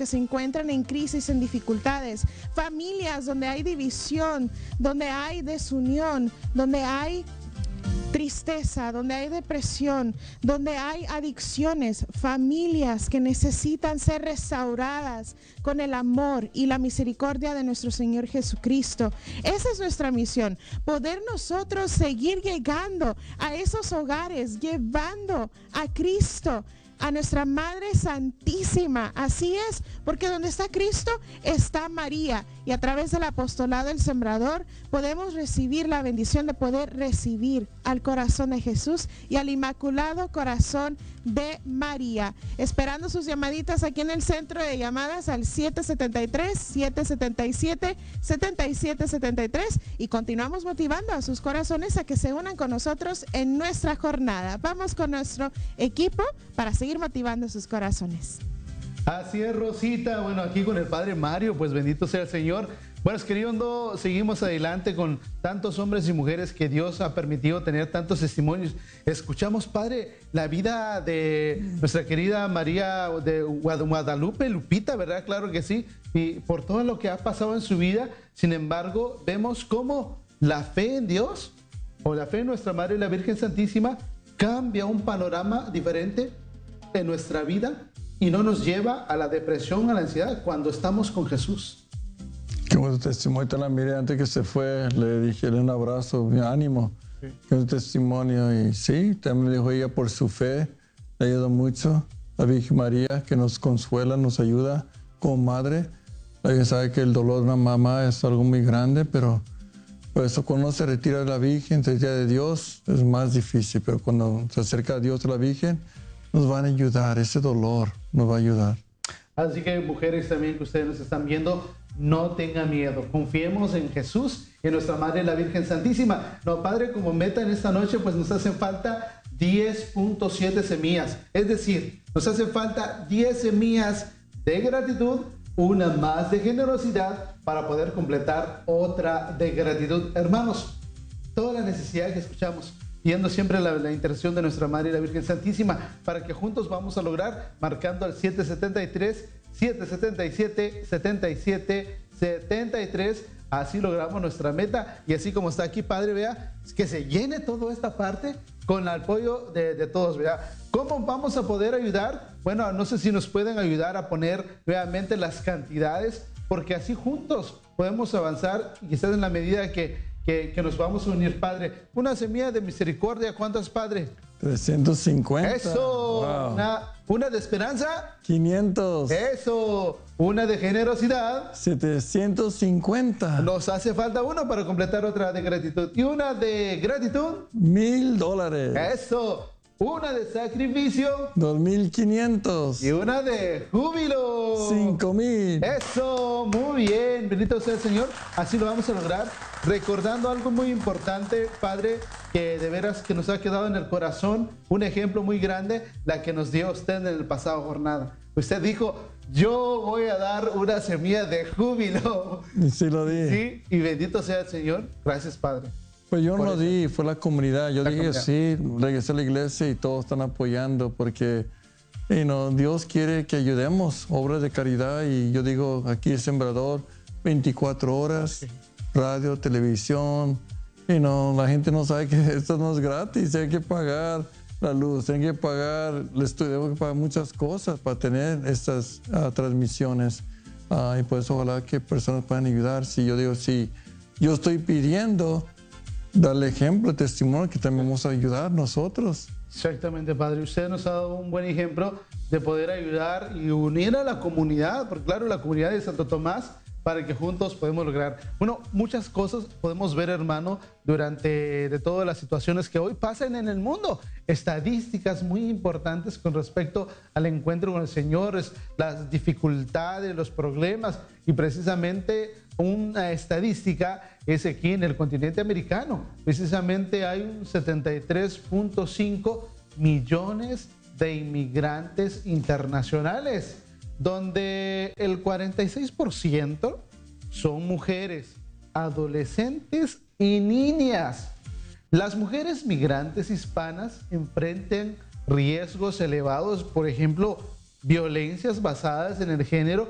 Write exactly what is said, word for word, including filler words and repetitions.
que se encuentran en crisis, en dificultades, familias donde hay división, donde hay desunión, donde hay tristeza, donde hay depresión, donde hay adicciones, familias que necesitan ser restauradas con el amor y la misericordia de nuestro Señor Jesucristo. Esa es nuestra misión, poder nosotros seguir llegando a esos hogares, llevando a Cristo, a nuestra Madre Santísima. Así es, porque donde está Cristo está María, y a través del apostolado del Sembrador podemos recibir la bendición de poder recibir al corazón de Jesús y al Inmaculado Corazón de María. Esperando sus llamaditas aquí en el centro de llamadas al siete siete tres, siete siete siete, siete siete siete tres, y continuamos motivando a sus corazones a que se unan con nosotros en nuestra jornada. Vamos con nuestro equipo para seguir motivando sus corazones. Así es, Rosita. Bueno, aquí con el Padre Mario, pues bendito sea el Señor. Bueno, queriendo, seguimos adelante con tantos hombres y mujeres que Dios ha permitido tener tantos testimonios. Escuchamos, Padre, la vida de nuestra querida María de Guadalupe, Lupita, ¿verdad? Claro que sí. Y por todo lo que ha pasado en su vida, sin embargo, vemos cómo la fe en Dios o la fe en nuestra Madre, la Virgen Santísima, cambia un panorama diferente en nuestra vida y no nos lleva a la depresión, a la ansiedad, cuando estamos con Jesús. Qué buen testimonio. Te la miré antes que se fue, le dije un abrazo, ánimo. Sí. Qué buen testimonio. Y sí, también me dijo ella por su fe, le ayudó mucho. La Virgen María, que nos consuela, nos ayuda como madre. Ella sabe que el dolor de una mamá es algo muy grande, pero por eso cuando uno se retira de la Virgen, se retira de Dios, es más difícil. Pero cuando se acerca a Dios, a la Virgen, nos van a ayudar, ese dolor nos va a ayudar. Así que mujeres también que ustedes nos están viendo, no tengan miedo, confiemos en Jesús y en nuestra Madre la Virgen Santísima. No, Padre, como meta en esta noche, pues nos hacen falta diez punto siete semillas, es decir, nos hacen falta diez semillas de gratitud, una más de generosidad para poder completar otra de gratitud. Hermanos, toda la necesidad que escuchamos, pidiendo siempre la, la intercesión de nuestra Madre y la Virgen Santísima, para que juntos vamos a lograr, marcando al siete siete tres, siete siete siete, siete siete siete tres. Así logramos nuestra meta, y así como está aquí, Padre, vea, que se llene toda esta parte con el apoyo de, de todos, vea. ¿Cómo vamos a poder ayudar? Bueno, no sé si nos pueden ayudar a poner nuevamente las cantidades, porque así juntos podemos avanzar, y quizás en la medida que Que, que nos vamos a unir, Padre. Una semilla de misericordia, ¿cuántas, Padre? trescientos cincuenta. Eso. Wow. Una, una de esperanza. quinientos. Eso. Una de generosidad. setecientos cincuenta. Nos hace falta uno para completar otra de gratitud. Y una de gratitud. Mil dólares. Eso. Una de sacrificio. Dos mil quinientos. Y una de júbilo. Cinco mil. Eso, muy bien. Bendito sea el Señor. Así lo vamos a lograr. Recordando algo muy importante, Padre, que de veras que nos ha quedado en el corazón. Un ejemplo muy grande, la que nos dio usted en el pasado jornada. Usted dijo, yo voy a dar una semilla de júbilo. Y sí lo di. Sí, y bendito sea el Señor. Gracias, Padre. Pues yo no lo di, fue la comunidad. Yo la dije comunidad. Sí, regresé a la iglesia y todos están apoyando porque you know, Dios quiere que ayudemos, obras de caridad. Y yo digo, aquí el Sembrador, veinticuatro horas, sí. Radio, televisión. You know, la gente no sabe que esto no es gratis, hay que pagar la luz, hay que pagar el estudio, hay que pagar muchas cosas para tener estas uh, transmisiones. Uh, y pues ojalá que personas puedan ayudar. Si yo digo, si yo estoy pidiendo, darle ejemplo, testimonio, que también vamos a ayudar nosotros. Exactamente, Padre. Usted nos ha dado un buen ejemplo de poder ayudar y unir a la comunidad, porque claro, la comunidad de Santo Tomás, para que juntos podemos lograr. Bueno, muchas cosas podemos ver, hermano, durante de todas las situaciones que hoy pasan en el mundo. Estadísticas muy importantes con respecto al encuentro con el Señor, las dificultades, los problemas, y precisamente una estadística es aquí en el continente americano. Precisamente hay un setenta y tres punto cinco millones de inmigrantes internacionales, donde el cuarenta y seis por ciento son mujeres, adolescentes y niñas. Las mujeres migrantes hispanas enfrentan riesgos elevados, por ejemplo, violencias basadas en el género,